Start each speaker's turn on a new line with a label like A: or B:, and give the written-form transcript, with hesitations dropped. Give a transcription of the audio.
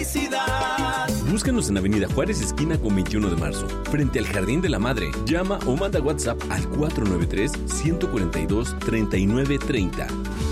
A: felicidad.
B: Búscanos en Avenida Juárez, esquina con 21 de marzo, frente al Jardín de la Madre. Llama o manda WhatsApp al 493-142-3930.